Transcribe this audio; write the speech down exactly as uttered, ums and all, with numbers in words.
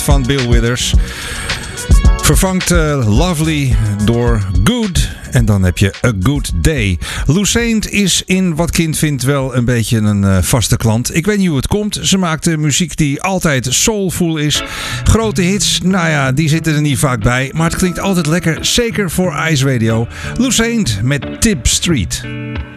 van Bill Withers. Vervangt uh, Lovely door Good. En dan heb je A Good Day. Lou Saint is in Wat Kind Vindt wel een beetje een uh, vaste klant. Ik weet niet hoe het komt. Ze maakt uh, muziek die altijd soulful is. Grote hits, nou ja, die zitten er niet vaak bij. Maar het klinkt altijd lekker, zeker voor Ice Radio. Lou Saint met Tip Street.